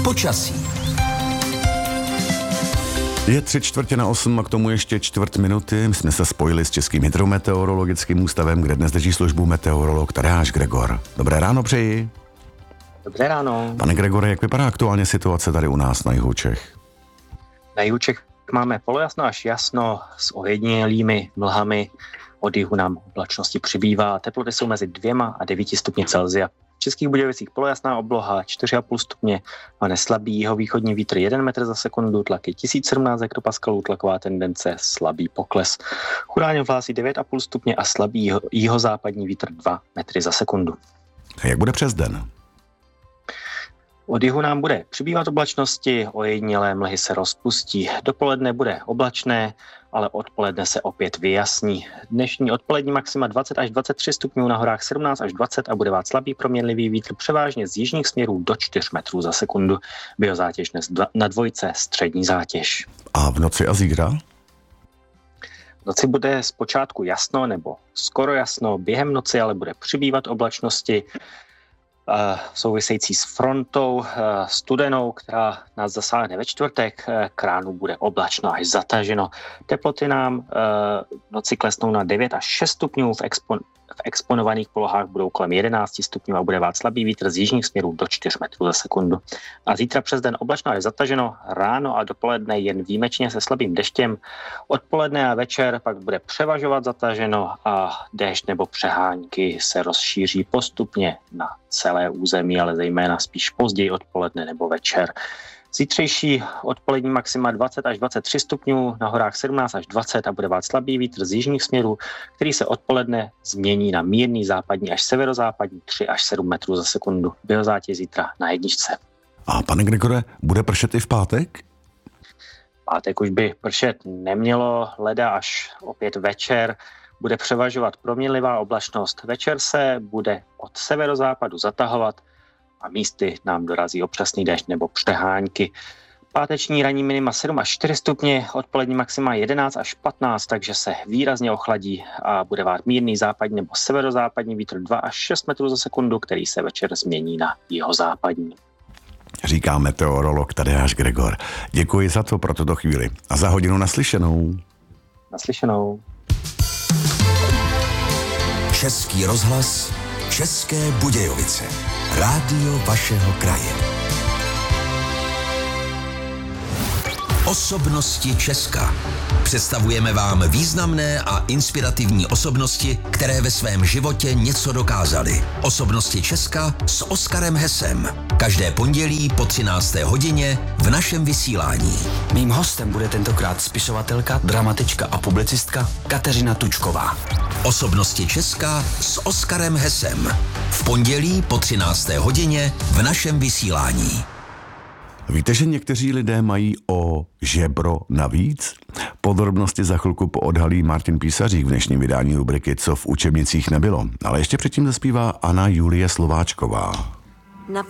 Počasí. Je 7:45 a k tomu ještě čtvrt minuty. Jsme se spojili s Českým hydrometeorologickým ústavem, kde dnes drží službu meteorolog Tadeáš Gregor. Dobré ráno přeji. Dobré ráno. Pane Gregore, jak vypadá aktuálně situace tady u nás na jihu Čech? Na jihu Čech máme polojasno až jasno s ojedinělými mlhami. Od jihu nám oblačnosti přibývá. Teploty jsou mezi 2 a 9 stupni Celsia. V Českých Budějovicích polojasná obloha 4,5 stupně a neslabý jihovýchodní vítr 1 metr za sekundu, tlak je 1017 hektopaskalů, tlaková tendence slabý pokles. Chudání hlásí 9,5 stupně a slabý jihozápadní vítr 2 metry za sekundu. A jak bude přes den? Od jihu nám bude přibývat oblačnosti, ojedinělé mlhy se rozpustí. Dopoledne bude oblačné, ale odpoledne se opět vyjasní. Dnešní odpolední maxima 20 až 23 stupňů, na horách 17 až 20 a bude vát slabý proměnlivý vítr převážně z jižních směrů do 4 metrů za sekundu. Biozátěž dnes na dvojce, střední zátěž. A v noci a zítra? V noci bude zpočátku jasno nebo skoro jasno, během noci ale bude přibývat oblačnosti, související s frontou studenou, která nás zasáhne ve čtvrtek. K ránu bude oblačno až zataženo. Teploty nám v noci klesnou na 9 až 6 stupňů, v exponovaných polohách budou kolem 11 stupňů a bude vát slabý vítr z jižních směrů do 4 metrů za sekundu. A zítra přes den oblačno až zataženo, ráno a dopoledne jen výjimečně se slabým deštěm. Odpoledne a večer pak bude převažovat zataženo a déšť nebo přehánky se rozšíří postupně na celé území, ale zejména spíš později odpoledne nebo večer. Zítřejší odpolední maxima 20 až 23 stupňů, na horách 17 až 20 a bude vát slabý vítr z jižních směrů, který se odpoledne změní na mírný západní až severozápadní 3 až 7 metrů za sekundu. Biozátěž zítra na 1. A pane Gregore, bude pršet i v pátek? Pátek už by pršet nemělo, leda až opět večer. Bude převažovat proměnlivá oblačnost. Večer se bude od severozápadu zatahovat a místy nám dorazí občasný déšť nebo přehánky. Páteční ranní minima 7 až 4 stupně, odpolední maxima 11 až 15, takže se výrazně ochladí a bude vát mírný západní nebo severozápadní vítr 2 až 6 metrů za sekundu, který se večer změní na jihozápadní. Říká meteorolog Tadeáš Gregor. Děkuji za to pro tuto chvíli a za hodinu naslyšenou. Naslyšenou. Český rozhlas, České Budějovice. Rádio vašeho kraje. Osobnosti Česka. Představujeme vám významné a inspirativní osobnosti, které ve svém životě něco dokázaly. Osobnosti Česka s Oskarem Hesem. Každé pondělí po 13. hodině v našem vysílání. Mým hostem bude tentokrát spisovatelka, dramatička a publicistka Kateřina Tučková. Osobnosti Česka s Oskarem Hesem. V pondělí po 13. hodině v našem vysílání. Víte, že někteří lidé mají o žebro navíc? Podrobnosti za chvilku poodhalí Martin Písařík v dnešním vydání rubriky Co v učebnicích nebylo. Ale ještě předtím zaspívá Anna Julie Slováčková.